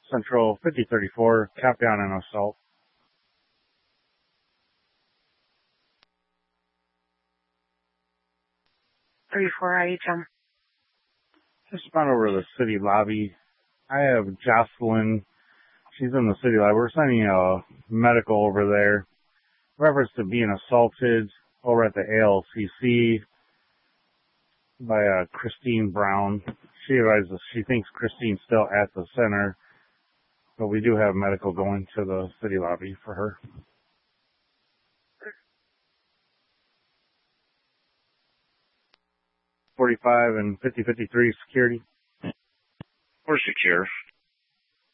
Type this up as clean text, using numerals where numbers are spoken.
Central 5034, Capion and Assault. 34 IHM. Just found over to the city lobby. I have Jocelyn. She's in the city lobby. We're sending a medical over there. Reference to being assaulted over at the ALCC by Christine Brown. She advises she thinks Christine's still at the center, but we do have medical going to the city lobby for her. .45 and 5053 security. We're secure.